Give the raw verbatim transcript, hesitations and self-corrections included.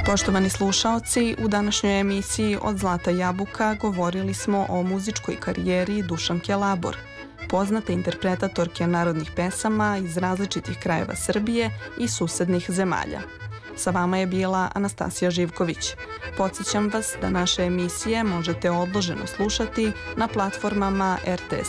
Poštovani slušaoci, u današnjoj emisiji Od Zlata jabuka govorili smo o muzičkoj karijeri Dušanke Labor, poznate interpretatorke narodnih pesama iz različitih krajeva Srbije i susednih zemalja. Sa vama je bila Anastasija Živković. Podsjećam vas da naše emisije možete odloženo slušati na platformama R T